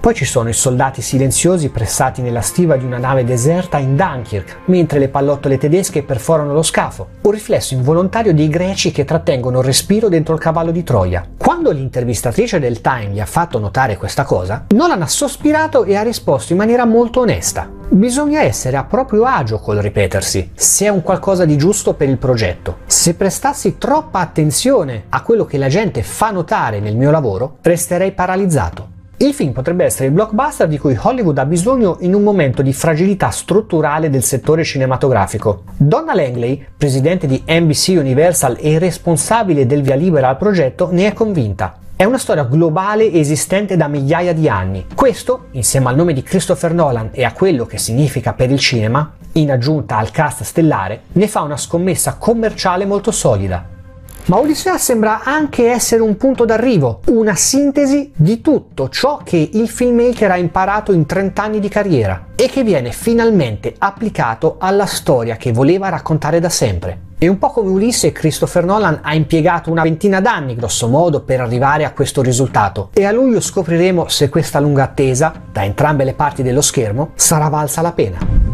Poi ci sono i soldati silenziosi pressati nella stiva di una nave deserta in Dunkirk, mentre le pallottole tedesche perforano lo scafo. Un riflesso involontario dei greci che trattengono il respiro dentro il cavallo di Troia. Quando l'intervistatrice del Time gli ha fatto notare questa cosa, Nolan ha sospirato e ha risposto in maniera molto onesta. Bisogna essere a proprio agio col ripetersi, se è un qualcosa di giusto per il progetto. Se prestassi troppa attenzione a quello che la gente fa notare nel mio lavoro, resterei paralizzato. Il film potrebbe essere il blockbuster di cui Hollywood ha bisogno in un momento di fragilità strutturale del settore cinematografico. Donna Langley, presidente di NBC Universal e responsabile del via libera al progetto, ne è convinta. È una storia globale esistente da migliaia di anni. Questo, insieme al nome di Christopher Nolan e a quello che significa per il cinema, in aggiunta al cast stellare, ne fa una scommessa commerciale molto solida. Ma Odissea sembra anche essere un punto d'arrivo, una sintesi di tutto ciò che il filmmaker ha imparato in 30 anni di carriera e che viene finalmente applicato alla storia che voleva raccontare da sempre. E un po' come Ulisse, Christopher Nolan ha impiegato una ventina d'anni grosso modo per arrivare a questo risultato e a luglio scopriremo se questa lunga attesa, da entrambe le parti dello schermo, sarà valsa la pena.